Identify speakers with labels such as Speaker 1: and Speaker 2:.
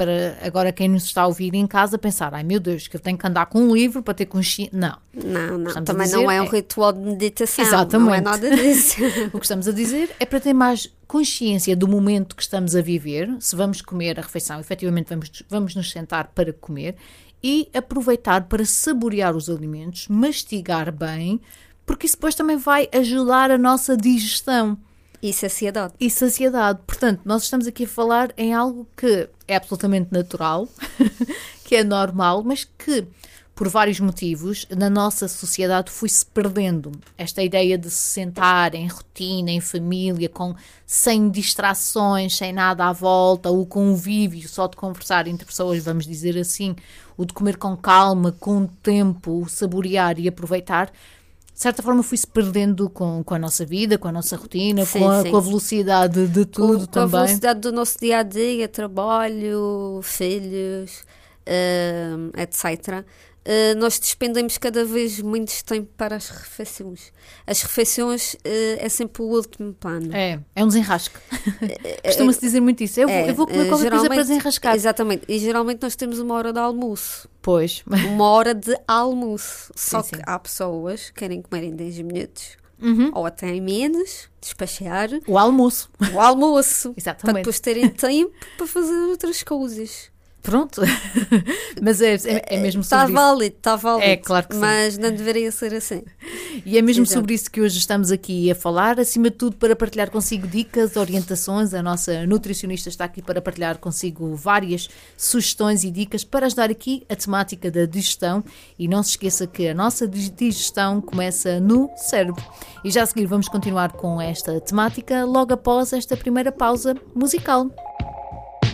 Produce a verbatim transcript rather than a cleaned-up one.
Speaker 1: para agora quem nos está a ouvir em casa pensar, ai meu Deus, que eu tenho que andar com um livro para ter consciência. Não.
Speaker 2: Não, não.
Speaker 1: Estamos
Speaker 2: Também
Speaker 1: dizer,
Speaker 2: não é um
Speaker 1: é...
Speaker 2: ritual de meditação.
Speaker 1: Exatamente.
Speaker 2: Não é nada disso.
Speaker 1: O que estamos a dizer é para ter mais consciência do momento que estamos a viver, se vamos comer a refeição, efetivamente vamos, vamos nos sentar para comer e aproveitar para saborear os alimentos, mastigar bem, porque isso depois também vai ajudar a nossa digestão.
Speaker 2: E saciedade.
Speaker 1: E saciedade. Portanto, nós estamos aqui a falar em algo que é absolutamente natural, que é normal, mas que, por vários motivos, na nossa sociedade foi-se perdendo. Esta ideia de se sentar em rotina, em família, com, sem distrações, sem nada à volta, o convívio, só de conversar entre pessoas, vamos dizer assim, o de comer com calma, com tempo, o saborear e aproveitar, de certa forma foi-se perdendo com, com a nossa vida, com a nossa rotina,
Speaker 2: sim,
Speaker 1: com, a,
Speaker 2: sim.
Speaker 1: com a velocidade de tudo
Speaker 2: com,
Speaker 1: também.
Speaker 2: Com a velocidade do nosso dia-a-dia, trabalho, filhos, uh, etcétera. Uh, nós despendemos cada vez menos tempo para as refeições. As refeições uh, é sempre o último plano.
Speaker 1: É, é um desenrasque. Costuma-se dizer muito isso. Eu,
Speaker 2: é,
Speaker 1: vou, eu vou comer qualquer coisa para desenrascar.
Speaker 2: Exatamente. E geralmente nós temos uma hora de almoço.
Speaker 1: Pois.
Speaker 2: Uma hora de almoço. Só
Speaker 1: sim,
Speaker 2: que
Speaker 1: sim.
Speaker 2: há pessoas que querem comer em dez minutos.
Speaker 1: Uhum.
Speaker 2: Ou até em menos, despachar.
Speaker 1: O almoço.
Speaker 2: O almoço.
Speaker 1: Exatamente.
Speaker 2: Para depois terem tempo para fazer outras coisas.
Speaker 1: Pronto. Mas é, é, é mesmo sobre
Speaker 2: Está
Speaker 1: isso.
Speaker 2: válido, está válido.
Speaker 1: É, claro que sim.
Speaker 2: Mas não deveria ser assim.
Speaker 1: E é mesmo
Speaker 2: Exato.
Speaker 1: sobre isso que hoje estamos aqui a falar, acima de tudo para partilhar consigo dicas, orientações. A nossa nutricionista está aqui para partilhar consigo várias sugestões e dicas para ajudar aqui a temática da digestão. E não se esqueça que a nossa digestão começa no cérebro. E já a seguir vamos continuar com esta temática logo após esta primeira pausa musical.